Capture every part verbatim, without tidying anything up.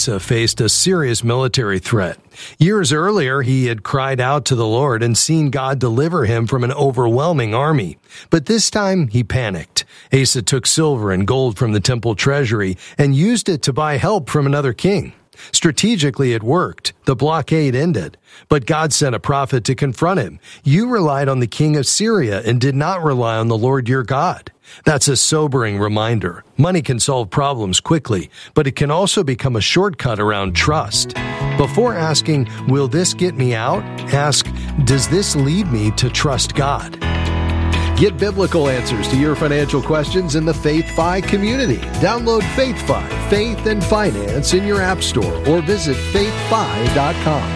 Maritza faced a serious military threat. Years earlier, he had cried out to the Lord and seen God deliver him from an overwhelming army. But this time, he panicked. Asa took silver and gold from the temple treasury and used it to buy help from another king. Strategically, it worked. The blockade ended. But God sent a prophet to confront him. You relied on the king of Syria and did not rely on the Lord your God. That's a sobering reminder. Money can solve problems quickly, but it can also become a shortcut around trust. Before asking, will this get me out? Ask, does this lead me to trust God? Get biblical answers to your financial questions in the FaithFi community. Download FaithFi, Faith and Finance in your app store or visit faith fi dot com.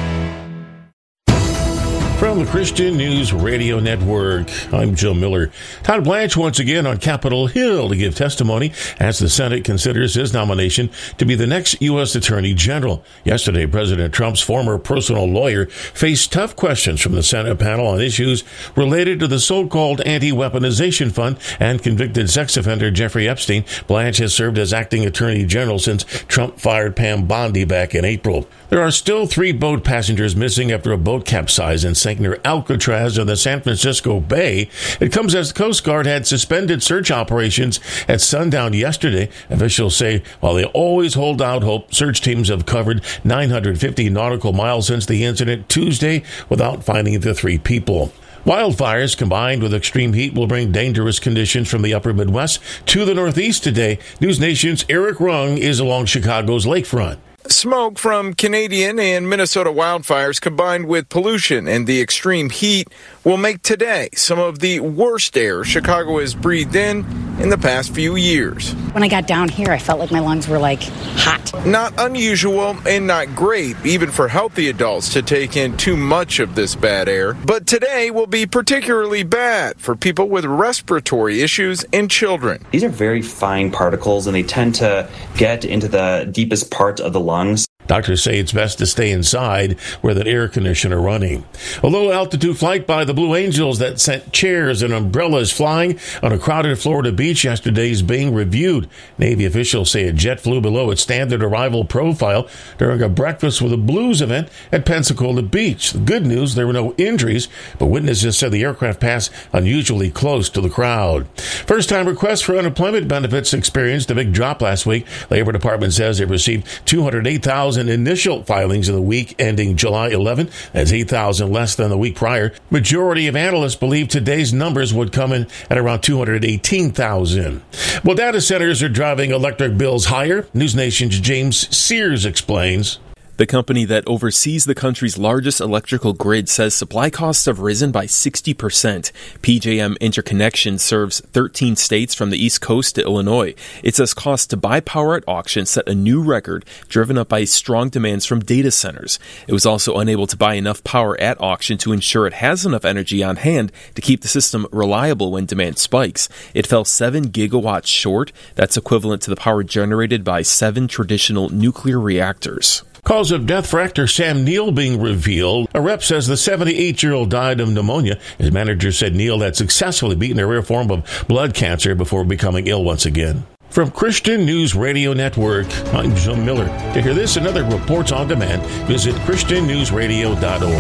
From the Christian News Radio Network, I'm Joe Miller. Todd Blanche once again on Capitol Hill to give testimony as the Senate considers his nomination to be the next U S Attorney General. Yesterday, President Trump's former personal lawyer faced tough questions from the Senate panel on issues related to the so-called Anti-Weaponization Fund and convicted sex offender Jeffrey Epstein. Blanche has served as acting Attorney General since Trump fired Pam Bondi back in April. There are still three boat passengers missing after a boat capsized and sank near Alcatraz in the San Francisco Bay. It comes as the Coast Guard had suspended search operations at sundown yesterday. Officials say while they always hold out hope, search teams have covered nine hundred fifty nautical miles since the incident Tuesday without finding the three people. Wildfires combined with extreme heat will bring dangerous conditions from the upper Midwest to the Northeast today. News Nation's Eric Rung is along Chicago's lakefront. Smoke from Canadian and Minnesota wildfires combined with pollution and the extreme heat will make today some of the worst air Chicago has breathed in in the past few years. When I got down here, I felt like my lungs were like hot. Not unusual and not great, even for healthy adults to take in too much of this bad air. But today will be particularly bad for people with respiratory issues and children. These are very fine particles and they tend to get into the deepest part of the lungs. Doctors say it's best to stay inside with an air conditioner running. A low-altitude flight by the Blue Angels that sent chairs and umbrellas flying on a crowded Florida beach yesterday is being reviewed. Navy officials say a jet flew below its standard arrival profile during a Breakfast with the Blues event at Pensacola Beach. The good news, there were no injuries, but witnesses said the aircraft passed unusually close to the crowd. First-time requests for unemployment benefits experienced a big drop last week. Labor Department says it received two hundred eight thousand initial filings in the week ending July eleventh. That's eight thousand less than the week prior. Majority of analysts believe today's numbers would come in at around two hundred eighteen thousand. Well, data centers are driving electric bills higher. News Nation's James Sears explains. The company that oversees the country's largest electrical grid says supply costs have risen by sixty percent. P J M Interconnection serves thirteen states from the East Coast to Illinois. It says costs to buy power at auction set a new record, driven up by strong demands from data centers. It was also unable to buy enough power at auction to ensure it has enough energy on hand to keep the system reliable when demand spikes. It fell seven gigawatts short. That's equivalent to the power generated by seven traditional nuclear reactors. Cause of death for actor Sam Neill being revealed. A rep says the seventy-eight-year-old died of pneumonia. His manager said Neill had successfully beaten a rare form of blood cancer before becoming ill once again. From Christian News Radio Network, I'm Joe Miller. To hear this and other reports on demand, visit christian news radio dot org.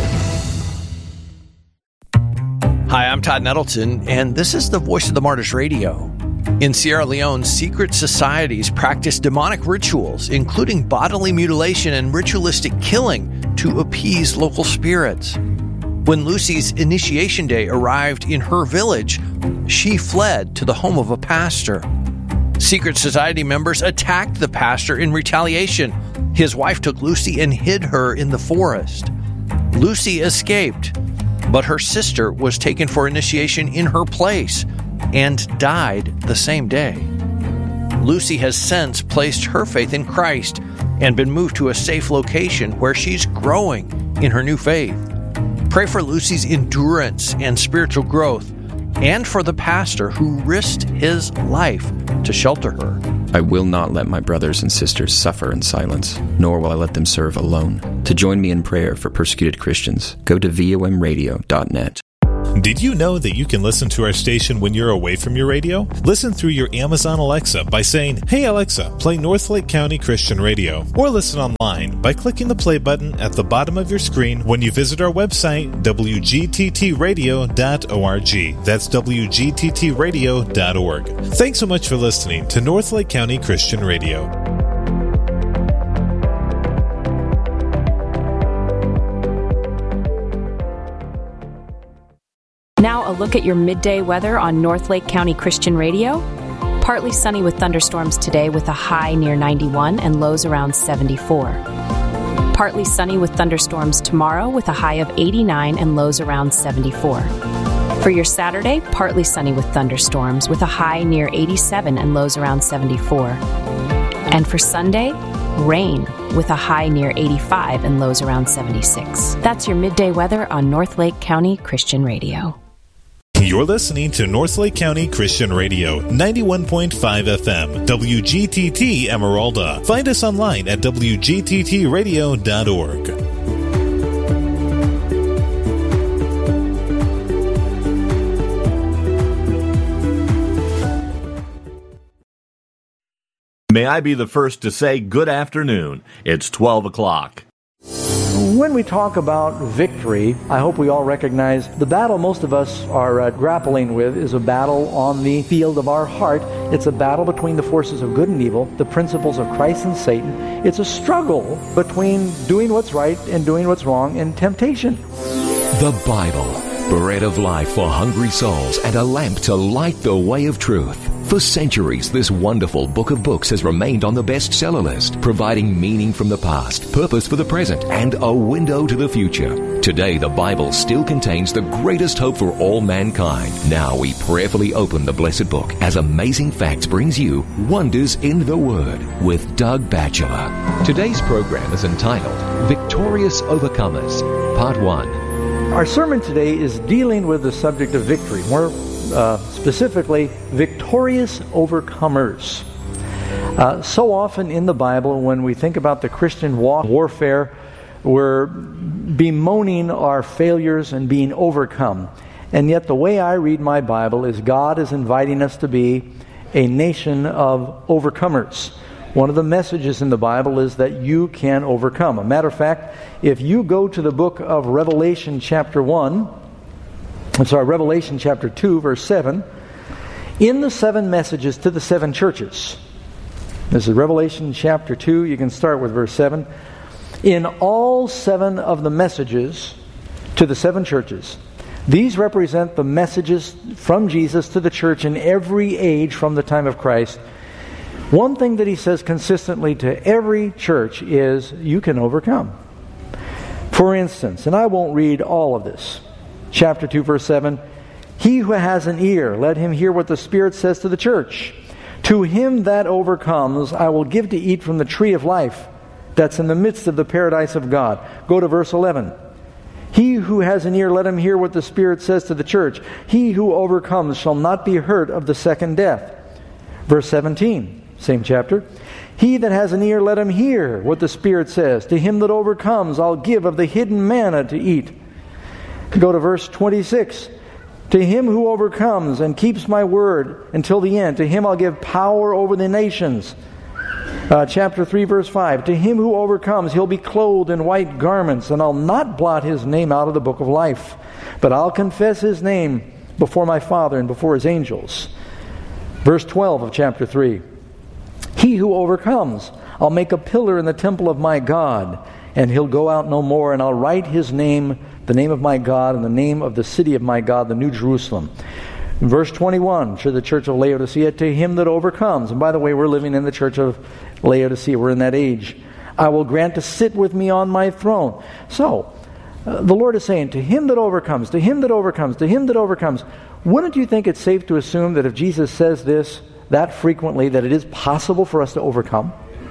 Hi, I'm Todd Nettleton, and this is the Voice of the Martyrs Radio. In Sierra Leone, secret societies practice demonic rituals, including bodily mutilation and ritualistic killing, to appease local spirits. When Lucy's initiation day arrived in her village, she fled to the home of a pastor. Secret society members attacked the pastor in retaliation. His wife took Lucy and hid her in the forest. Lucy escaped, but her sister was taken for initiation in her place and died the same day. Lucy has since placed her faith in Christ and been moved to a safe location where she's growing in her new faith. Pray for Lucy's endurance and spiritual growth, and for the pastor who risked his life to shelter her. I will not let my brothers and sisters suffer in silence, nor will I let them serve alone. To join me in prayer for persecuted Christians, go to V O M radio dot net. Did you know that you can listen to our station when you're away from your radio? Listen through your Amazon Alexa by saying, "Hey Alexa, play Northlake County Christian Radio." Or listen online by clicking the play button at the bottom of your screen when you visit our website, w g t t radio dot org. That's w g t t radio dot org. Thanks so much for listening to Northlake County Christian Radio. Now a look at your midday weather on Northlake County Christian Radio. Partly sunny with thunderstorms today with a high near ninety-one and lows around seventy-four. Partly sunny with thunderstorms tomorrow with a high of eighty-nine and lows around seventy-four. For your Saturday, partly sunny with thunderstorms with a high near eighty-seven and lows around seventy-four. And for Sunday, rain with a high near eighty-five and lows around seventy-six. That's your midday weather on Northlake County Christian Radio. You're listening to Northlake County Christian Radio, ninety-one point five F M, W G T T Emeralda. Find us online at w g t t radio dot org. May I be the first to say good afternoon. It's twelve o'clock. When we talk about victory, I hope we all recognize the battle most of us are uh, grappling with is a battle on the field of our heart. It's a battle between the forces of good and evil, the principles of Christ and Satan. It's a struggle between doing what's right and doing what's wrong and temptation. The Bible, bread of life for hungry souls and a lamp to light the way of truth. For centuries, this wonderful book of books has remained on the bestseller list, providing meaning from the past, purpose for the present, and a window to the future. Today, the Bible still contains the greatest hope for all mankind. Now we prayerfully open the blessed book as Amazing Facts brings you Wonders in the Word with Doug Batchelor. Today's program is entitled Victorious Overcomers, Part one. Our sermon today is dealing with the subject of victory. More Uh, specifically, victorious overcomers. Uh, so often in the Bible, when we think about the Christian walk, warfare, we're bemoaning our failures and being overcome. And yet the way I read my Bible is God is inviting us to be a nation of overcomers. One of the messages in the Bible is that you can overcome. A matter of fact, if you go to the book of Revelation chapter one, I'm sorry, Revelation chapter two, verse seven. In the seven messages to the seven churches. This is Revelation chapter two. You can start with verse seven. In all seven of the messages to the seven churches, these represent the messages from Jesus to the church in every age from the time of Christ. One thing that he says consistently to every church is, you can overcome. For instance, and I won't read all of this, chapter two, verse seven, he who has an ear, let him hear what the Spirit says to the church. To him that overcomes, I will give to eat from the tree of life that's in the midst of the paradise of God. Go to verse eleven. He who has an ear, let him hear what the Spirit says to the church. He who overcomes shall not be hurt of the second death. Verse seventeen, same chapter. He that has an ear, let him hear what the Spirit says. To him that overcomes, I'll give of the hidden manna to eat. Go to verse twenty-six. To him who overcomes and keeps my word until the end, to him I'll give power over the nations. Uh, chapter three, verse five. To him who overcomes, he'll be clothed in white garments, and I'll not blot his name out of the book of life, but I'll confess his name before my Father and before his angels. Verse twelve of chapter three. He who overcomes, I'll make a pillar in the temple of my God, and he'll go out no more, and I'll write his name, the name of my God, and the name of the city of my God, the New Jerusalem. In verse twenty-one, to the church of Laodicea, to him that overcomes. And by the way, we're living in the church of Laodicea. We're in that age. I will grant to sit with me on my throne. So, uh, the Lord is saying, to him that overcomes, to him that overcomes, to him that overcomes. Wouldn't you think it's safe to assume that if Jesus says this that frequently, that it is possible for us to overcome?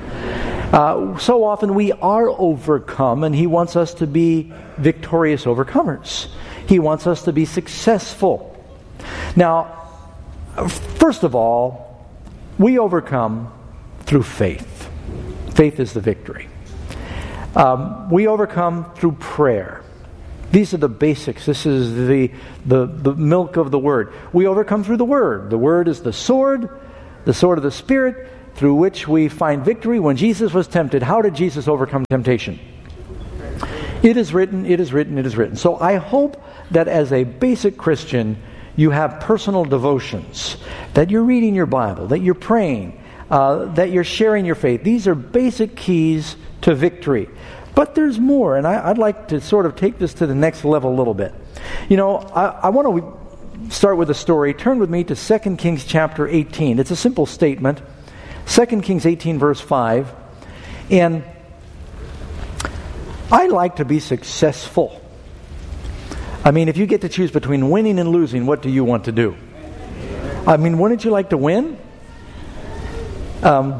Uh, so often we are overcome, and he wants us to be victorious overcomers. He wants us to be successful. Now, first of all, we overcome through faith. Faith is the victory. Um, we overcome through prayer. These are the basics. This is the, the, the milk of the Word. We overcome through the Word. The Word is the sword, the sword of the Spirit, through which we find victory. When Jesus was tempted, how did Jesus overcome temptation? It is written, it is written, it is written. So I hope that as a basic Christian, you have personal devotions, that you're reading your Bible, that you're praying, uh, that you're sharing your faith. These are basic keys to victory. But there's more, and I, I'd like to sort of take this to the next level a little bit. You know, I, I want to start with a story. Turn with me to Second Kings chapter eighteen. It's a simple statement. Second Kings eighteen, verse five. And I like to be successful. I mean, if you get to choose between winning and losing, what do you want to do? I mean, wouldn't you like to win? Um,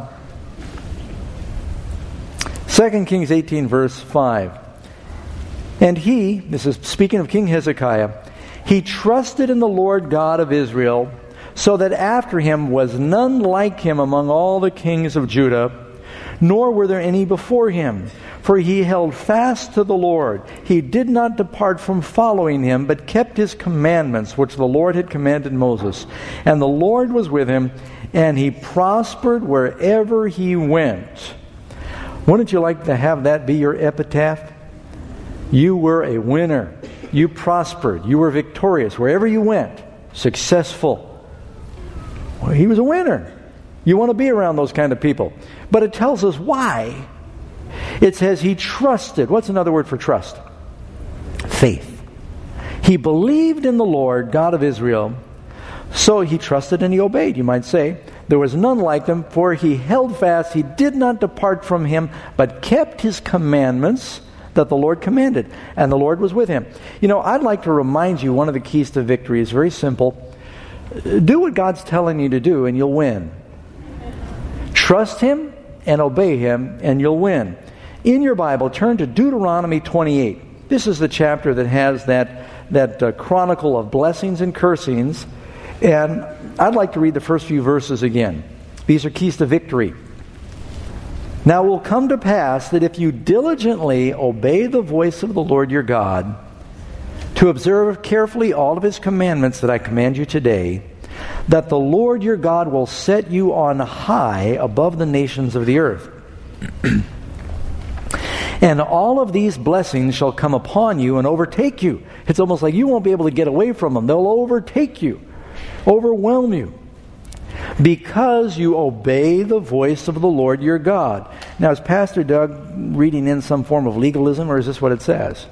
Second Kings eighteen, verse five. And he, this is speaking of King Hezekiah, he trusted in the Lord God of Israel, so that after him was none like him among all the kings of Judah, nor were there any before him. For he held fast to the Lord. He did not depart from following him, but kept his commandments, which the Lord had commanded Moses. And the Lord was with him, and he prospered wherever he went. Wouldn't you like to have that be your epitaph? You were a winner. You prospered. You were victorious. Wherever you went, successful. Well, he was a winner. You want to be around those kind of people. But it tells us why. It says he trusted. What's another word for trust? Faith. He believed in the Lord, God of Israel, so he trusted and he obeyed, you might say. There was none like him, for he held fast. He did not depart from him, but kept his commandments that the Lord commanded. And the Lord was with him. You know, I'd like to remind you, one of the keys to victory is very simple. Do what God's telling you to do and you'll win. Trust him and obey him and you'll win. In your Bible, turn to Deuteronomy twenty-eight. This is the chapter that has that, that uh, chronicle of blessings and cursings. And I'd like to read the first few verses again. These are keys to victory. Now it will come to pass that if you diligently obey the voice of the Lord your God, to observe carefully all of his commandments that I command you today, that the Lord your God will set you on high above the nations of the earth. And all of these blessings shall come upon you and overtake you. It's almost like you won't be able to get away from them. They'll overtake you, overwhelm you, because you obey the voice of the Lord your God. Now, is Pastor Doug reading in some form of legalism, or is this what it says?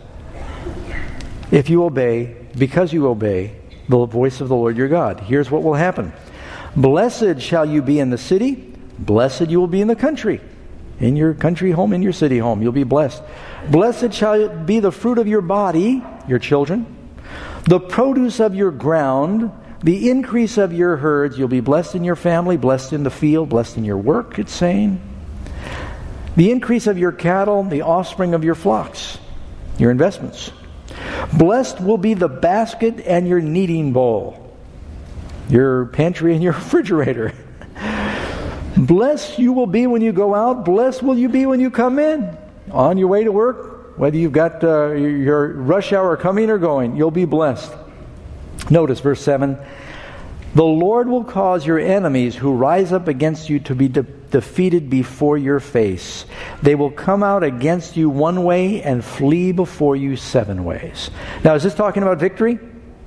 If you obey, because you obey the voice of the Lord your God, here's what will happen. Blessed shall you be in the city, blessed you will be in the country. In your country home, in your city home, you'll be blessed. Blessed shall be the fruit of your body, your children, the produce of your ground, the increase of your herds. You'll be blessed in your family, blessed in the field, blessed in your work, it's saying. The increase of your cattle, the offspring of your flocks, your investments. Blessed will be the basket and your kneading bowl, your pantry and your refrigerator. Blessed you will be when you go out. Blessed will you be when you come in. On your way to work, whether you've got uh, your rush hour coming or going, you'll be blessed. Notice verse seven. The Lord will cause your enemies who rise up against you to be de- defeated before your face. They will come out against you one way and flee before you seven ways. Now, is this talking about victory?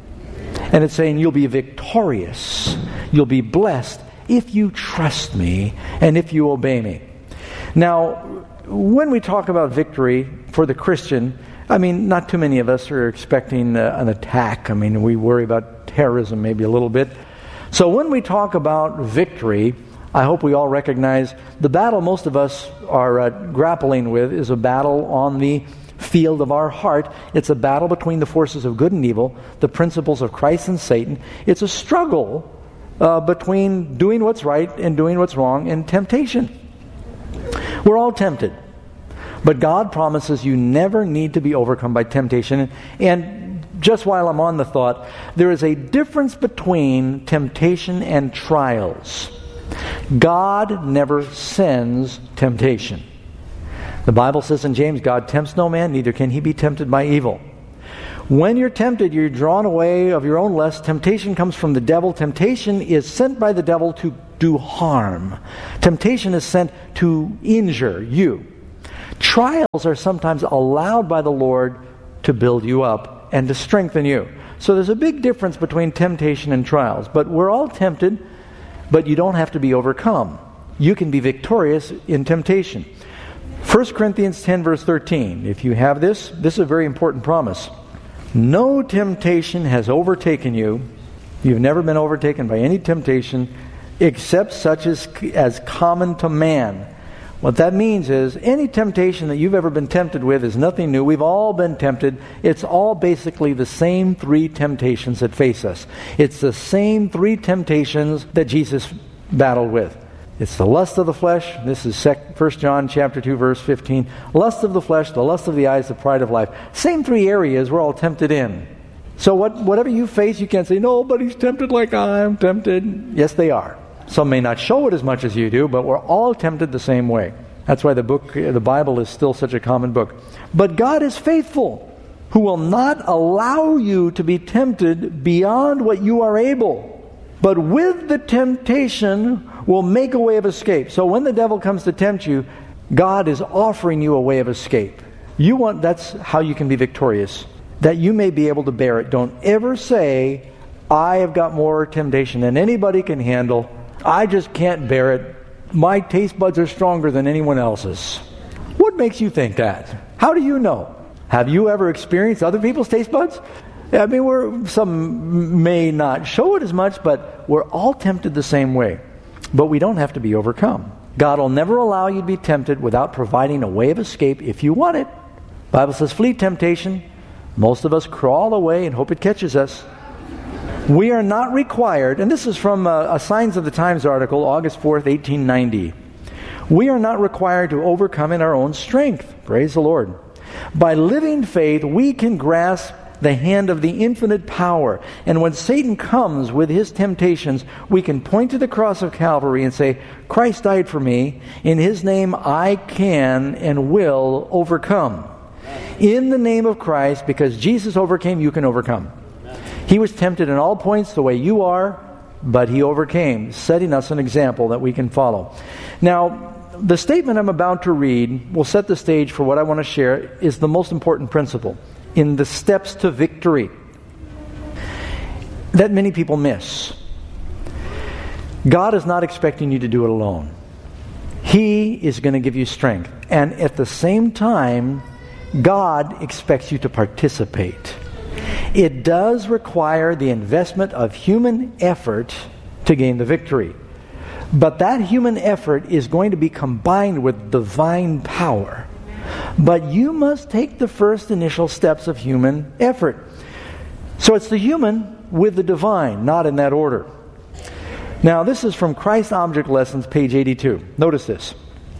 And it's saying you'll be victorious. You'll be blessed if you trust me and if you obey me. Now, when we talk about victory for the Christian, I mean, not too many of us are expecting uh, an attack. I mean, we worry about terrorism maybe a little bit. So when we talk about victory, I hope we all recognize the battle most of us are uh, grappling with is a battle on the field of our heart. It's a battle between the forces of good and evil, the principles of Christ and Satan. It's a struggle uh, between doing what's right and doing what's wrong and temptation. We're all tempted. But God promises you never need to be overcome by temptation. And just while I'm on the thought, there is a difference between temptation and trials. God never sends temptation. The Bible says in James, God tempts no man, neither can he be tempted by evil. When you're tempted, you're drawn away of your own lust. Temptation comes from the devil. Temptation is sent by the devil to do harm. Temptation is sent to injure you. Trials are sometimes allowed by the Lord to build you up and to strengthen you. So there's a big difference between temptation and trials. But we're all tempted, but you don't have to be overcome. You can be victorious in temptation. First Corinthians ten, verse thirteen. If you have this, this is a very important promise. No temptation has overtaken you. You've never been overtaken by any temptation except such as, as common to man. What that means is any temptation that you've ever been tempted with is nothing new. We've all been tempted. It's all basically the same three temptations that face us. It's the same three temptations that Jesus battled with. It's the lust of the flesh. This is First John chapter two, verse fifteen. Lust of the flesh, the lust of the eyes, the pride of life. Same three areas we're all tempted in. So what, whatever you face, you can't say, nobody's tempted like I'm tempted. Yes, they are. Some may not show it as much as you do, but we're all tempted the same way. That's why the book, the Bible is still such a common book. But God is faithful, who will not allow you to be tempted beyond what you are able. But with the temptation will make a way of escape. So when the devil comes to tempt you, God is offering you a way of escape. You want, that's how you can be victorious. That you may be able to bear it. Don't ever say, I have got more temptation than anybody can handle. I just can't bear it. My taste buds are stronger than anyone else's. What makes you think that? How do you know? Have you ever experienced other people's taste buds? I mean, we're, some may not show it as much, but we're all tempted the same way. But we don't have to be overcome. God will never allow you to be tempted without providing a way of escape if you want it. The Bible says, flee temptation. Most of us crawl away and hope it catches us. We are not required, and this is from a, a Signs of the Times article, August fourth, eighteen ninety. We are not required to overcome in our own strength. Praise the Lord. By living faith, we can grasp the hand of the infinite power. And when Satan comes with his temptations, we can point to the cross of Calvary and say, Christ died for me. In His name I can and will overcome. In the name of Christ, because Jesus overcame, you can overcome. He was tempted in all points the way you are, but He overcame, setting us an example that we can follow. Now, the statement I'm about to read will set the stage for what I want to share is the most important principle in the steps to victory that many people miss. God is not expecting you to do it alone. He is going to give you strength. And at the same time, God expects you to participate. It does require the investment of human effort to gain the victory. But that human effort is going to be combined with divine power. But you must take the first initial steps of human effort. So it's the human with the divine, not in that order. Now, this is from Christ Object Lessons, page eighty-two. Notice this.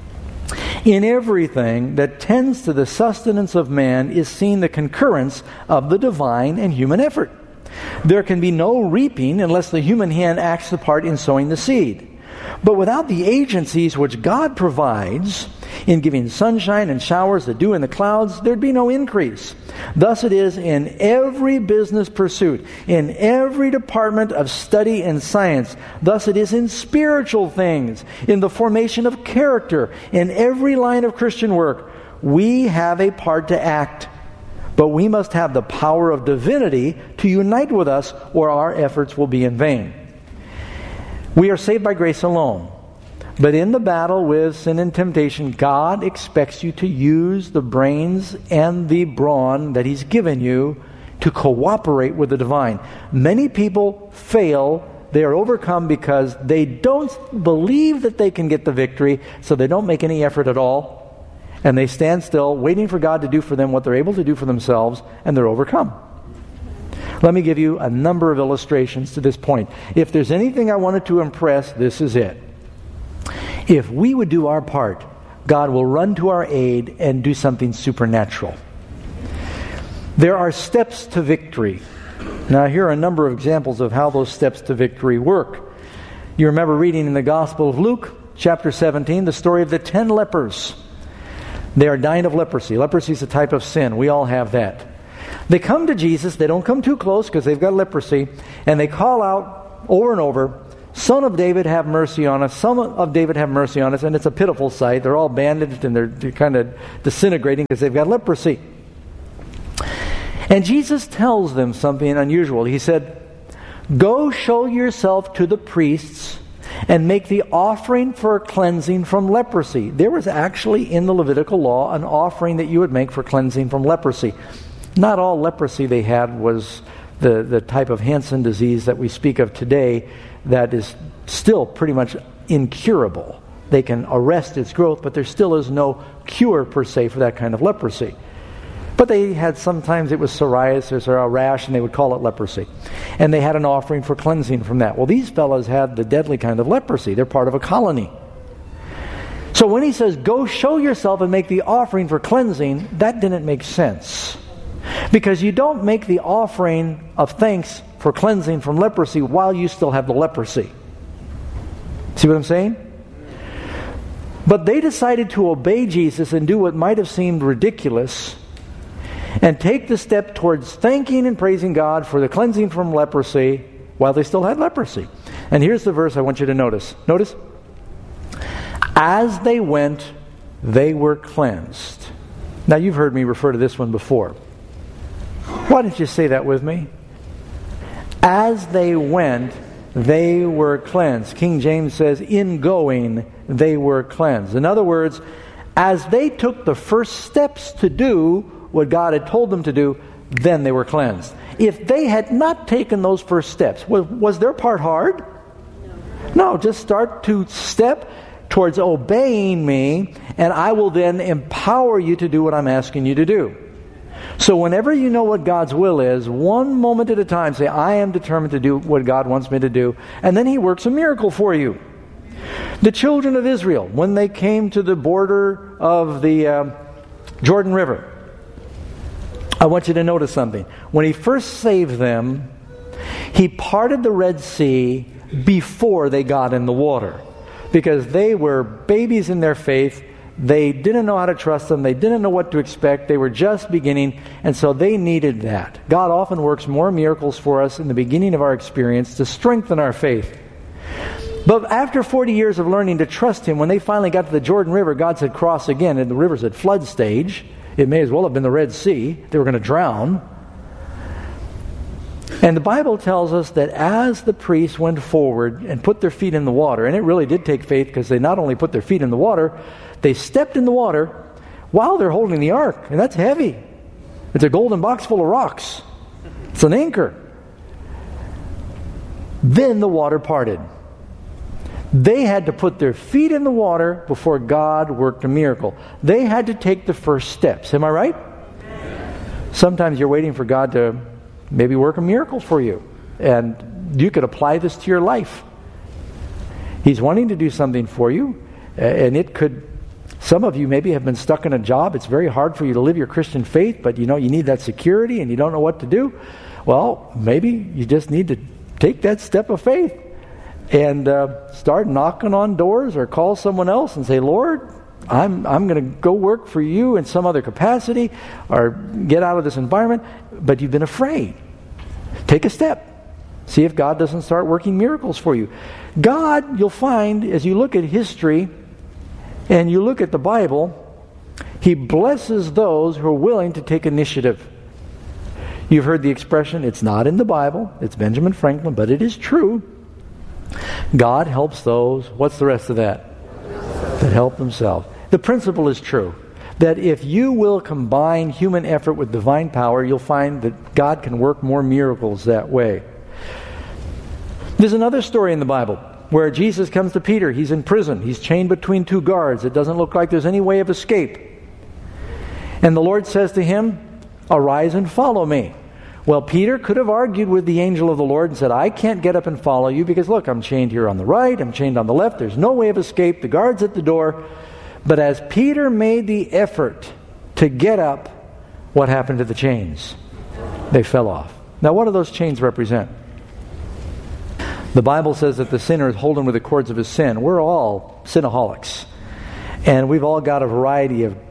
In everything that tends to the sustenance of man is seen the concurrence of the divine and human effort. There can be no reaping unless the human hand acts the part in sowing the seed. But without the agencies which God provides in giving sunshine and showers, the dew in the clouds, there'd be no increase. Thus it is in every business pursuit, in every department of study and science. Thus it is in spiritual things, in the formation of character, in every line of Christian work. We have a part to act, but we must have the power of divinity to unite with us, or our efforts will be in vain. We are saved by grace alone. But in the battle with sin and temptation, God expects you to use the brains and the brawn that He's given you to cooperate with the divine. Many people fail. They are overcome because they don't believe that they can get the victory, so they don't make any effort at all. And they stand still, waiting for God to do for them what they're able to do for themselves, and they're overcome. Let me give you a number of illustrations to this point. If there's anything I wanted to impress, this is it. If we would do our part, God will run to our aid and do something supernatural. There are steps to victory. Now, here are a number of examples of how those steps to victory work. You remember reading in the Gospel of Luke, chapter seventeen, the story of the ten lepers. They are dying of leprosy. Leprosy is a type of sin. We all have that. They come to Jesus. They don't come too close because they've got leprosy. And they call out over and over, Son of David, have mercy on us. Son of David, have mercy on us. And it's a pitiful sight. They're all bandaged and they're, they're kind of disintegrating because they've got leprosy. And Jesus tells them something unusual. He said, go show yourself to the priests and make the offering for cleansing from leprosy. There was actually in the Levitical law an offering that you would make for cleansing from leprosy. Not all leprosy they had was the, the type of Hansen disease that we speak of today that is still pretty much incurable. They can arrest its growth, but there still is no cure per se for that kind of leprosy. But they had, sometimes it was psoriasis or a rash, and they would call it leprosy. And they had an offering for cleansing from that. Well, these fellows had the deadly kind of leprosy. They're part of a colony. So when he says, go show yourself and make the offering for cleansing, that didn't make sense. Because you don't make the offering of thanks for cleansing from leprosy while you still have the leprosy. See what I'm saying? But they decided to obey Jesus and do what might have seemed ridiculous and take the step towards thanking and praising God for the cleansing from leprosy while they still had leprosy. And here's the verse I want you to notice. Notice. As they went, they were cleansed. Now you've heard me refer to this one before. Why don't you say that with me? As they went, they were cleansed. King James says, in going, they were cleansed. In other words, as they took the first steps to do what God had told them to do, then they were cleansed. If they had not taken those first steps, was, was their part hard? No. No, just start to step towards obeying me, and I will then empower you to do what I'm asking you to do. So whenever you know what God's will is, one moment at a time, say, I am determined to do what God wants me to do, and then He works a miracle for you. The children of Israel, when they came to the border of the uh, Jordan River, I want you to notice something. When He first saved them, He parted the Red Sea before they got in the water. Because they were babies in their faith. They didn't know how to trust them. They didn't know what to expect. They were just beginning. And so they needed that. God often works more miracles for us in the beginning of our experience to strengthen our faith. But after forty years of learning to trust Him, when they finally got to the Jordan River, God said, cross again. And the river's at flood stage. It may as well have been the Red Sea. They were going to drown. And the Bible tells us that as the priests went forward and put their feet in the water, and it really did take faith because they not only put their feet in the water, they stepped in the water while they're holding the ark. And that's heavy. It's a golden box full of rocks. It's an anchor. Then the water parted. They had to put their feet in the water before God worked a miracle. They had to take the first steps. Am I right? Sometimes you're waiting for God to maybe work a miracle for you. And you could apply this to your life. He's wanting to do something for you. And it could, some of you maybe have been stuck in a job. It's very hard for you to live your Christian faith, but you know you need that security and you don't know what to do. Well, maybe you just need to take that step of faith. And uh, start knocking on doors or call someone else and say, Lord, I'm I'm going to go work for you in some other capacity or get out of this environment. But you've been afraid. Take a step. See if God doesn't start working miracles for you. God, you'll find, as you look at history and you look at the Bible, He blesses those who are willing to take initiative. You've heard the expression, it's not in the Bible. It's Benjamin Franklin, but it is true. God helps those, what's the rest of that? That help themselves. The principle is true, that if you will combine human effort with divine power, you'll find that God can work more miracles that way. There's another story in the Bible where Jesus comes to Peter. He's in prison. He's chained between two guards. It doesn't look like there's any way of escape. And the Lord says to him, arise and follow me. Well, Peter could have argued with the angel of the Lord and said, I can't get up and follow you because, look, I'm chained here on the right, I'm chained on the left, there's no way of escape, the guard's at the door. But as Peter made the effort to get up, what happened to the chains? They fell off. Now, what do those chains represent? The Bible says that the sinner is holding with the cords of his sin. We're all sinaholics. And we've all got a variety of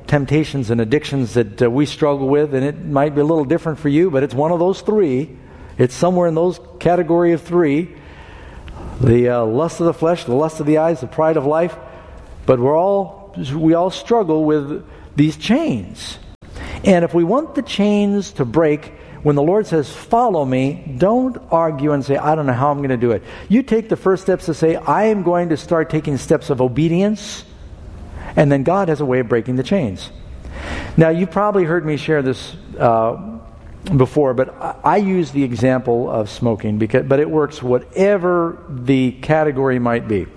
temptations and addictions that uh, we struggle with, and it might be a little different for you, but it's one of those three. It's somewhere in those category of three. The uh, lust of the flesh, the lust of the eyes, the pride of life. But we're all we all struggle with these chains. And if we want the chains to break, when the Lord says, follow me, don't argue and say, I don't know how I'm going to do it. You take the first steps to say, I am going to start taking steps of obedience, and then God has a way of breaking the chains. Now, you probably heard me share this uh, before, but I, I use the example of smoking, because, but it works whatever the category might be.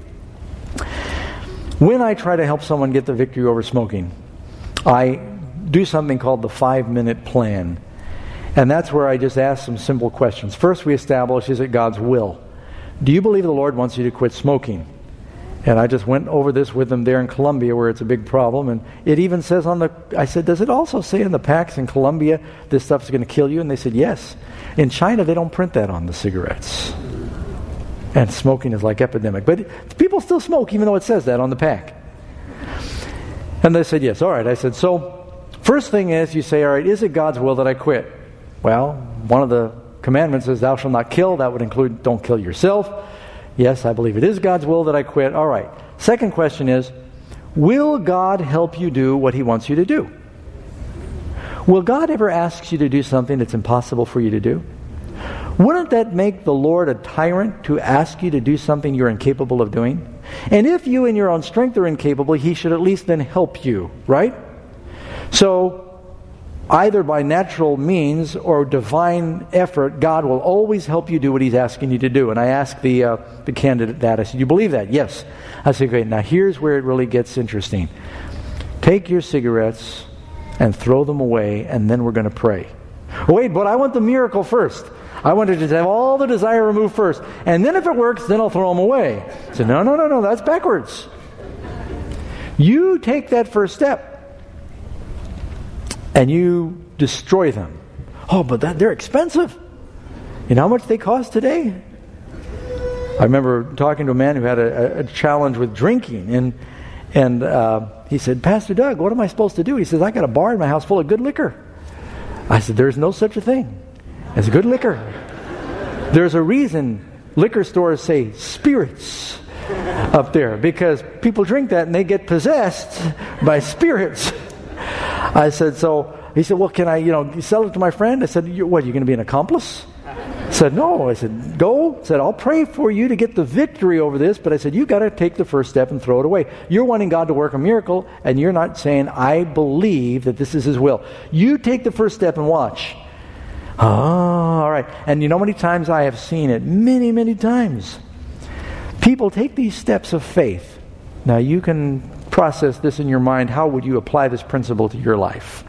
When I try to help someone get the victory over smoking, I do something called the five-minute plan. And that's where I just ask some simple questions. First, we establish, is it God's will? Do you believe the Lord wants you to quit smoking? And I just went over this with them there in Colombia, where it's a big problem. And it even says on the, I said, does it also say in the packs in Colombia, this stuff's going to kill you? And they said, yes. In China, they don't print that on the cigarettes. And smoking is like epidemic. But people still smoke, even though it says that on the pack. And they said, yes. All right. I said, so first thing is, you say, all right, is it God's will that I quit? Well, one of the commandments is thou shalt not kill. That would include don't kill yourself. Yes, I believe it is God's will that I quit. All right. Second question is, will God help you do what He wants you to do? Will God ever ask you to do something that's impossible for you to do? Wouldn't that make the Lord a tyrant to ask you to do something you're incapable of doing? And if you in your own strength are incapable, He should at least then help you, right? So, either by natural means or divine effort, God will always help you do what He's asking you to do. And I asked the uh, the candidate that. I said, you believe that? Yes. I said, great. Now here's where it really gets interesting. Take your cigarettes and throw them away, and then we're going to pray. Wait, but I want the miracle first. I want to just have all the desire removed first. And then if it works, then I'll throw them away. I said, no, no, no, no, that's backwards. You take that first step. And you destroy them. Oh, but that, they're expensive. You know how much they cost today? I remember talking to a man who had a, a challenge with drinking. And and uh, he said, Pastor Doug, what am I supposed to do? He says, I got a bar in my house full of good liquor. I said, there's no such a thing as good liquor. There's a reason liquor stores say spirits up there. Because people drink that and they get possessed by spirits. I said, so, he said, well, can I, you know, sell it to my friend? I said, you, what, you're going to be an accomplice? I said, no. I said, go. I said, I'll pray for you to get the victory over this, but I said, you got to take the first step and throw it away. You're wanting God to work a miracle, and you're not saying, I believe that this is His will. You take the first step and watch. Oh, all right. And you know how many times I have seen it? Many, many times. People take these steps of faith. Now, you can process this in your mind. How would you apply this principle to your life?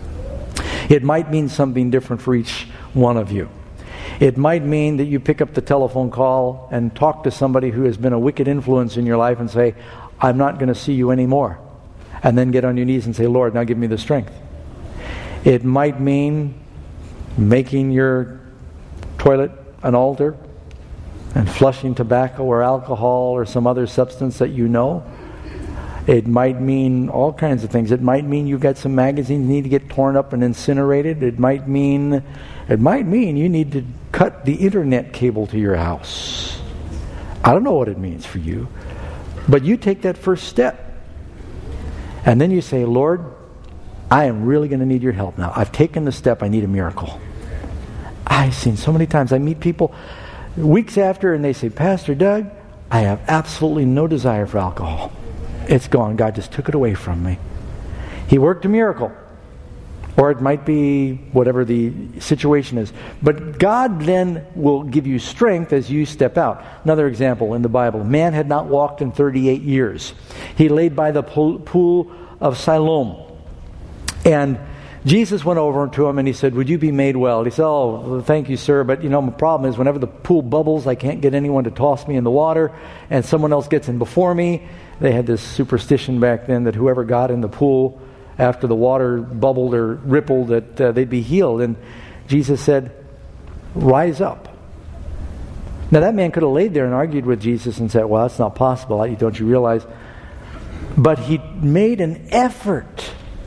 It might mean something different for each one of you. It might mean that you pick up the telephone call and talk to somebody who has been a wicked influence in your life and say, I'm not going to see you anymore. And then get on your knees and say, Lord, now give me the strength. It might mean making your toilet an altar and flushing tobacco or alcohol or some other substance that you know. It might mean all kinds of things. It might mean you've got some magazines that need to get torn up and incinerated. It might mean it might mean you need to cut the internet cable to your house. I don't know what it means for you. But you take that first step. And then you say, Lord, I am really going to need your help now. I've taken the step. I need a miracle. I've seen so many times. I meet people weeks after and they say, Pastor Doug, I have absolutely no desire for alcohol. It's gone. God just took it away from me. He worked a miracle. Or it might be whatever the situation is. But God then will give you strength as you step out. Another example in the Bible. Man had not walked in thirty-eight years. He laid by the pool of Siloam. And Jesus went over to him and he said, would you be made well? He said, oh, thank you, sir. But you know, my problem is whenever the pool bubbles, I can't get anyone to toss me in the water. And someone else gets in before me. They had this superstition back then that whoever got in the pool after the water bubbled or rippled, that uh, they'd be healed. And Jesus said, rise up. Now that man could have laid there and argued with Jesus and said, well, that's not possible. Don't you realize? But he made an effort.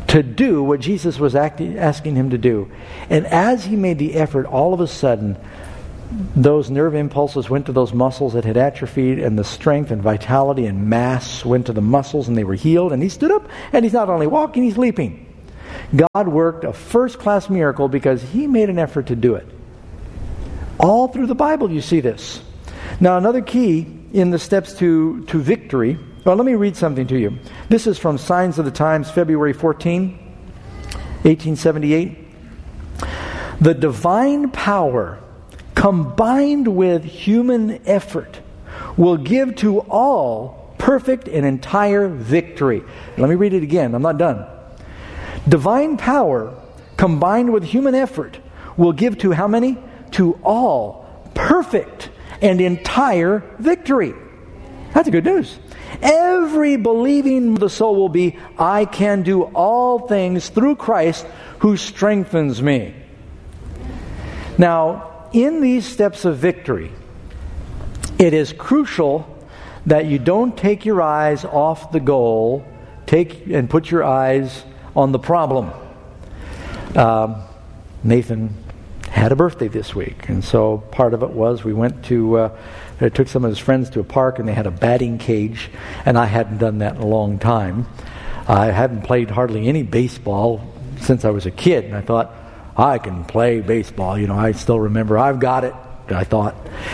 to do what Jesus was acting, asking him to do. And as he made the effort, all of a sudden, those nerve impulses went to those muscles that had atrophied, and the strength and vitality and mass went to the muscles, and they were healed. And he stood up, and he's not only walking, he's leaping. God worked a first-class miracle because he made an effort to do it. All through the Bible you see this. Now, another key in the steps to, to victory. Well, let me read something to you. This is from Signs of the Times, February fourteenth, eighteen seventy-eight. The divine power combined with human effort will give to all perfect and entire victory. Let me read it again. I'm not done. Divine power combined with human effort will give to how many? To all perfect and entire victory. That's good news. Every believing the soul will be, I can do all things through Christ who strengthens me. Now, in these steps of victory, it is crucial that you don't take your eyes off the goal, take and put your eyes on the problem. Um, Nathan had a birthday this week, and so part of it was we went to, uh, I took some of his friends to a park, and they had a batting cage, and I hadn't done that in a long time. I hadn't played hardly any baseball since I was a kid, and I thought, I can play baseball. You know, I still remember, I've got it, I thought.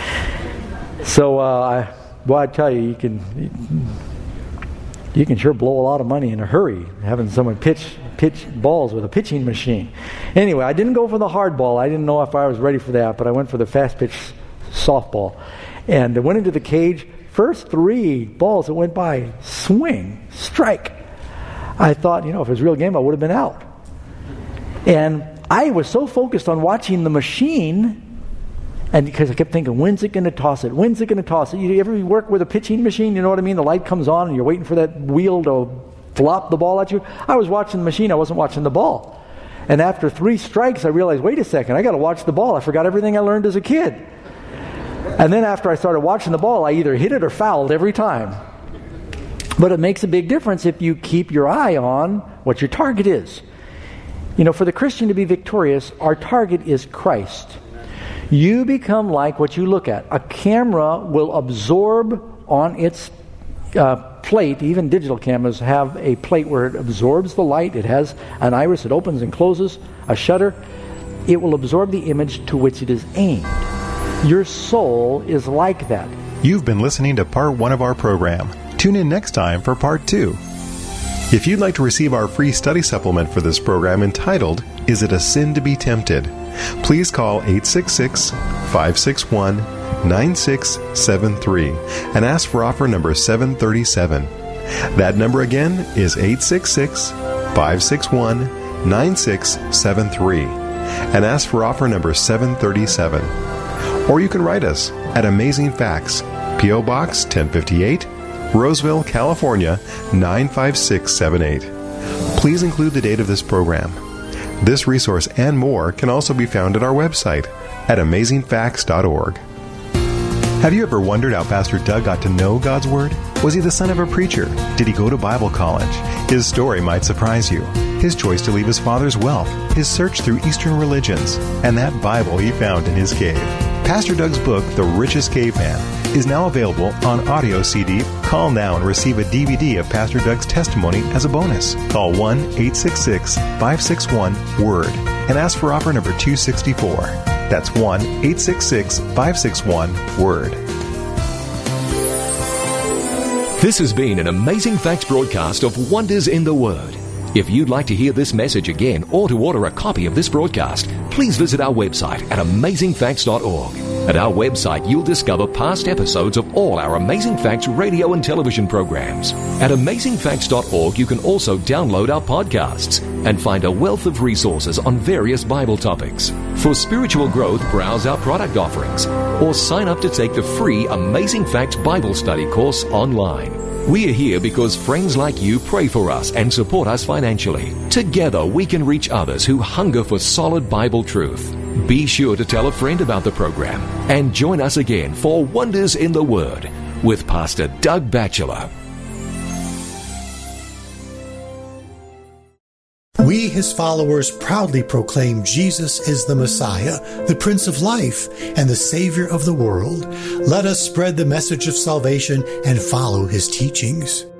So, uh, I, well, I tell you, you can you can sure blow a lot of money in a hurry, having someone pitch pitch balls with a pitching machine. Anyway, I didn't go for the hard ball. I didn't know if I was ready for that, but I went for the fast pitch softball. And I went into the cage. First three balls that went by, swing, strike. I thought, you know, if it was a real game, I would have been out. And I was so focused on watching the machine, and because I kept thinking, when's it going to toss it? When's it going to toss it? You ever work with a pitching machine? You know what I mean? The light comes on, and you're waiting for that wheel to flop the ball at you. I was watching the machine. I wasn't watching the ball. And after three strikes, I realized, wait a second, I got to watch the ball. I forgot everything I learned as a kid. And then after I started watching the ball, I either hit it or fouled every time. But it makes a big difference if you keep your eye on what your target is. You know, for the Christian to be victorious, our target is Christ. You become like what you look at. A camera will absorb on its uh, plate, even digital cameras have a plate where it absorbs the light. It has an iris, it opens and closes, a shutter. It will absorb the image to which it is aimed. Your soul is like that. You've been listening to part one of our program. Tune in next time for part two. If you'd like to receive our free study supplement for this program entitled, Is It a Sin to Be Tempted?, please call eight six six, five six one, nine six seven three and ask for offer number seven thirty-seven. That number again is eight six six, five six one, nine six seven three and ask for offer number seven thirty-seven. Or you can write us at Amazing Facts, P O Box ten fifty-eight, Roseville, California, nine five six seven eight. Please include the date of this program. This resource and more can also be found at our website at amazing facts dot org. Have you ever wondered how Pastor Doug got to know God's Word? Was he the son of a preacher? Did he go to Bible college? His story might surprise you. His choice to leave his father's wealth, his search through Eastern religions, and that Bible he found in his cave. Pastor Doug's book, The Richest Caveman, is now available on audio C D. Call now and receive a D V D of Pastor Doug's testimony as a bonus. Call one eight six six, five six one, WORD and ask for offer number two sixty-four. That's one eight six six, five six one, WORD. This has been an Amazing Facts broadcast of Wonders in the Word. If you'd like to hear this message again or to order a copy of this broadcast, please visit our website at amazing facts dot org. At our website, you'll discover past episodes of all our Amazing Facts radio and television programs. At amazing facts dot org, you can also download our podcasts and find a wealth of resources on various Bible topics. For spiritual growth, browse our product offerings or sign up to take the free Amazing Facts Bible Study course online. We are here because friends like you pray for us and support us financially. Together, we can reach others who hunger for solid Bible truth. Be sure to tell a friend about the program and join us again for Wonders in the Word with Pastor Doug Batchelor. We, his followers, proudly proclaim Jesus is the Messiah, the Prince of Life, and the Savior of the world. Let us spread the message of salvation and follow his teachings.